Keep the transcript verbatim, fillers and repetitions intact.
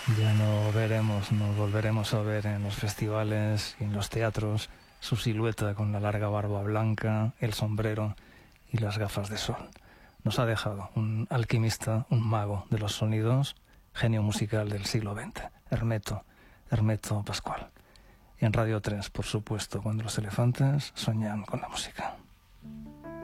Ya no veremos, no volveremos a ver en los festivales y en los teatros su silueta con la larga barba blanca, el sombrero y las gafas de sol. Nos ha dejado un alquimista, un mago de los sonidos, genio musical del siglo veinte, Hermeto, Hermeto Pascual. Y en Radio tres, por supuesto, cuando los elefantes soñan con la música.